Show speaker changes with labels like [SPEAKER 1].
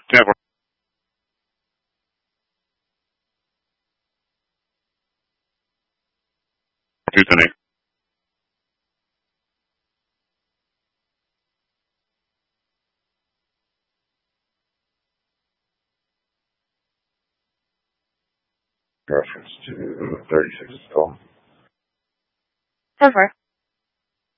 [SPEAKER 1] 10 for. Houston 8. Reference to 36 call.
[SPEAKER 2] 10-4.